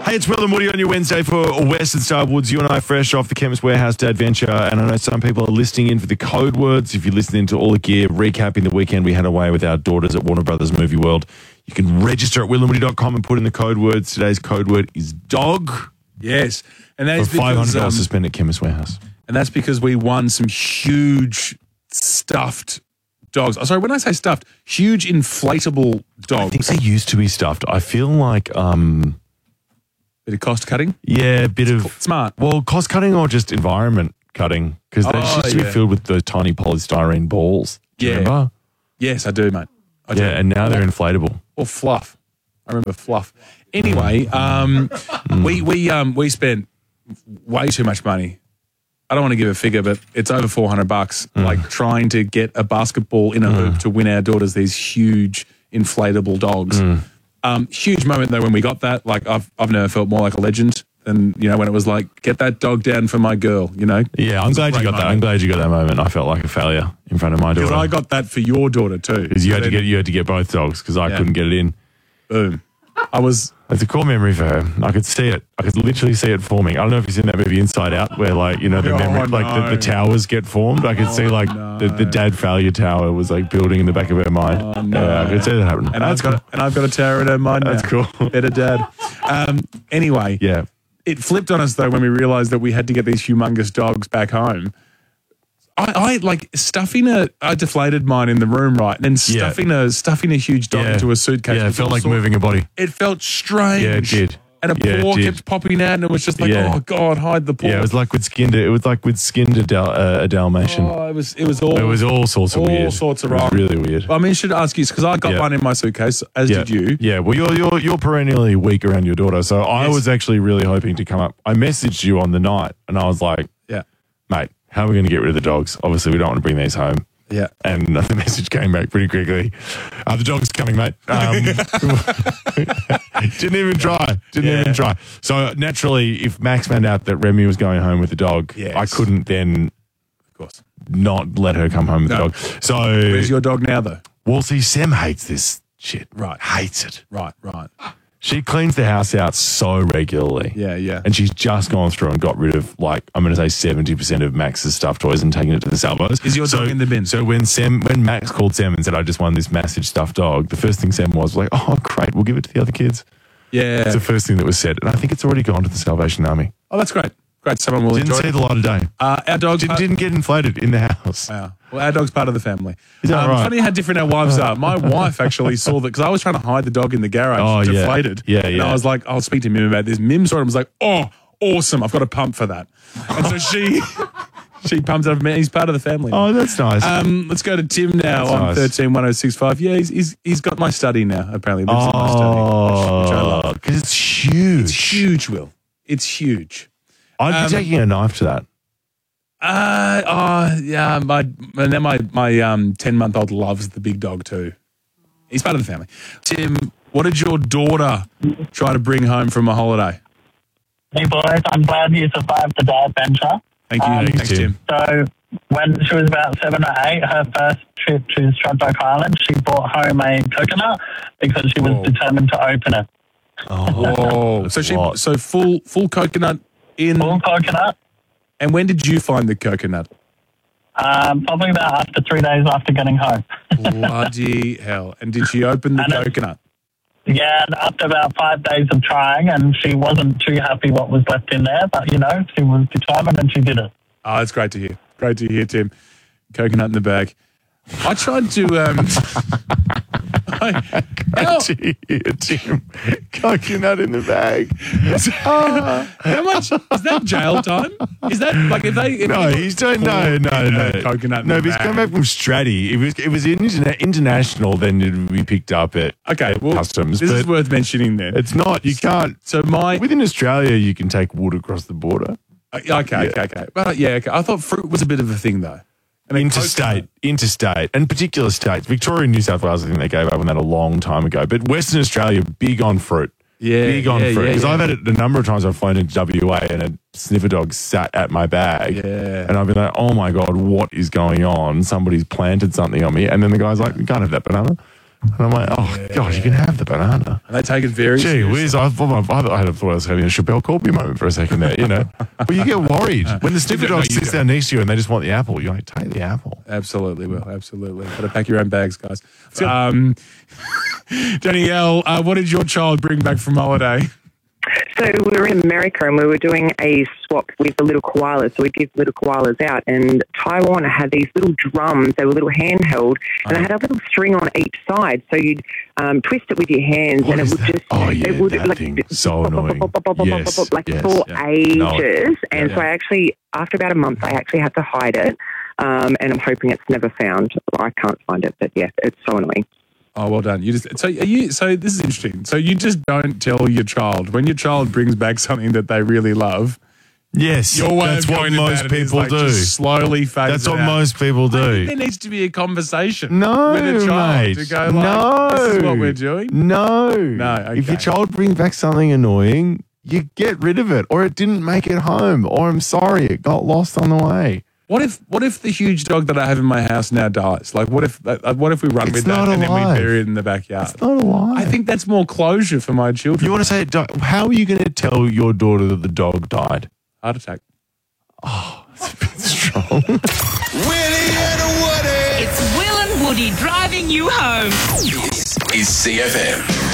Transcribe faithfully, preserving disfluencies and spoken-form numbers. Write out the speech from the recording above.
Hey, it's Will and Woody on your Wednesday for Western Star Woods. You and I fresh off the Chemist Warehouse Day adventure, and I know some people are listening in for the code words. If you're listening to all the gear, recapping the weekend we had away with our daughters at Warner Brothers Movie World, you can register at will and woody dot com and put in the code words. Today's code word is dog. Yes, and that is for five hundred dollars because, um, to spend at Chemist Warehouse. And that's because we won some huge stuffed dogs. Oh, sorry, when I say stuffed, huge inflatable dogs. I think they used to be stuffed. I feel like, um, Bit of cost cutting. yeah, a bit of Smart. Well, cost cutting or just environment cutting, because they Oh, used to be yeah. filled with the tiny polystyrene balls. Do you Yeah. remember? Yes, I do, mate. I do. Yeah, and now they're inflatable. Or fluff. I remember fluff. Anyway, um, we we um we spent way too much money. I don't want to give a figure, but it's over four hundred bucks. Like trying to get a basketball in a hoop to win our daughters these huge inflatable dogs. Um, huge moment though when we got that. Like I've I've never felt more like a legend than you know when it was like get that dog down for my girl. You know. Yeah, I'm glad you great got that. moment. I'm glad you got that moment. I felt like a failure in front of my Because daughter. I got that for your daughter too. Because you had to So get then, you had to get both dogs because I Yeah. couldn't get it in. boom. I was It's a cool memory for her. I could see it. I could literally see it forming. I don't know if you've seen that movie Inside Out, where like you know the Oh, memory, like the, no. the towers get formed. I could see like no. the, the dad failure tower was like building in the back of her mind. Oh, no. Yeah, I could see that happen. and That's I've got and I've got a tower in her mind now. That's cool. Better dad. Um, anyway, Yeah. it flipped on us though when we realised that we had to get these humongous dogs back home. I, I like stuffing a. I deflated mine in the room, right, and then Yeah. stuffing a stuffing a huge dog Yeah. into a suitcase. Yeah, it was felt all like sort- moving a body. It felt strange. Yeah, it did. And a Yeah, it paw did. kept popping out, and it was just like, Yeah. oh god, hide the paw. Yeah, it was like with skinned. It was like with skinned a, Dal- uh, a Dalmatian. oh, it was. It was all. It was all sorts of all weird. sorts of it was wrong. really weird. I mean, I should ask you because I got Yeah. one in my suitcase, as Yeah. did you. Yeah, well, you're you're you're perennially weak around your daughter, so I Yes. was actually really hoping to come up. I messaged you on the night, and I was like, Yeah, "Mate, how are we going to get rid of the dogs? Obviously, we don't want to bring these home." yeah. And the message came back pretty quickly. Uh, the dog's coming, mate. Um, didn't even try. Didn't Yeah. even try. So naturally, if Max found out that Remy was going home with the dog, Yes. I couldn't then Of course. not let her come home with No. the dog. So, Where's your dog now, though? well, see, Sam hates this shit. Right. Hates it. Right, right. She cleans the house out so regularly. Yeah, yeah. And she's just gone through and got rid of, like, I'm going to say seventy percent of Max's stuffed toys and taken it to the salvos. Is your so, dog in the bin? So when Sam, when Max called Sam and said, I just won this massive stuffed dog, the first thing Sam was like, oh, great, we'll give it to the other kids. Yeah. It's the first thing that was said. And I think it's already gone to the Salvation Army. Oh, that's great. Great. Someone will Didn't enjoy see it. the light of day. Uh, our dog's Didn't, part, didn't get inflated in the house. Wow. Well, our dog's part of the family. Is that right? Funny how different our wives are. My wife actually saw that because I was trying to hide the dog in the garage, Oh, yeah. deflated. Yeah, And yeah. I was like, I'll speak to Mim about this. Mim saw it and was like, oh, awesome. I've got a pump for that. And so she she pumps it up. Man, he's part of the family. Oh, that's nice. Um, let's go to Tim now That's on nice. thirteen one oh six five. Yeah, he's, he's he's got my study now, apparently. Lives in my study. Which I love. because it's huge. It's huge, Will. It's huge. I'd be Um, taking a knife to that. Uh, oh, yeah, my, and then my, my um, ten-month-old loves the big dog too. He's part of the family. Tim, what did your daughter try to bring home from a holiday? Hey boys, I'm glad you survived the day adventure. Thank you. Um, Thanks, Tim. So when she was about seven or eight, her first trip to Stradbroke Island, she brought home a coconut because she was Whoa. determined to open it. Oh, so she, lot. so full, full coconut in. Full coconut, And when did you find the coconut? um, probably about after three days after getting home. Bloody hell! And did she open the And it- coconut? Yeah, and after about five days of trying, and she wasn't too happy what was left in there, but, you know, she was determined and she did it. Oh, it's great to hear. Great to hear, Tim. Coconut in the bag. I tried to. Um, I, how, Tim, coconut in the bag. how much is that jail time? Is that like if they? If No, they- he's doing no, no, no. Coconut. in No, the but he's bag. come back from Stratty. If it was, if it was interna- international, then it would be picked up at Okay, well, customs. this but is worth mentioning. Then it's not. You can't. so my Within Australia, you can take wood across the border. okay, okay, okay. Well, yeah, okay. I thought fruit was a bit of a thing though. I mean, Interstate, coconut- interstate, and particular states. Victoria and New South Wales, I think they gave up on that a long time ago. But Western Australia, big on fruit. Yeah, big on yeah, fruit. yeah, Because yeah. I've had it a number of times I've flown into W A and a sniffer dog sat at my bag. Yeah. And I've been like, oh my God, what is going on? Somebody's planted something on me. And then the guy's like, you can't have that banana. And I'm like, oh, yeah. God, you can have the banana. And they take it very Gee seriously. whiz, I thought, I, I thought I was having a Chappelle Corby moment for a second there, you know. But you get worried. When the stupid No, dog you sits don't. down next to you and they just want the apple, you're like, take the apple. Absolutely, Will. Absolutely. Got to pack your own bags, guys. Um, Danielle, uh, what did your child bring back from holiday? So we were in America and we were doing a swap with the little koalas. So we give little koalas out, and Taiwan had these little drums. They were little handheld, and they had a little string on each side. So you'd um, twist it with your hands, What and it is would that? just Oh, yeah, it would that like thing. So annoying. Yes, like yes, for yeah. ages. No, and yeah. so I actually, after about a month, I actually had to hide it, um, and I'm hoping it's never found. I can't find it, but yeah, it's so annoying. Oh, well done. You just so are you so this is interesting. So you just don't tell your child when your child brings back something that they really love. Yes, Your way that's of what going most about it is people like do. just slowly phase That's it what out. most people I think do. there needs to be a conversation No, with a child mate. to go like, no. this is what we're doing. No. No, If your okay. child brings back something annoying, you get rid of it, or it didn't make it home, or I'm sorry, it got lost on the way. What if what if the huge dog that I have in my house now dies? Like what if uh, what if we run It's with that not and then we alive. bury it in the backyard? It's not a lie. I think that's more closure for my children. You want to say it died? How are you going to tell your daughter that the dog died? Heart attack. It's a bit strong. Willie and Woody. It's Will and Woody driving you home. This is C F M.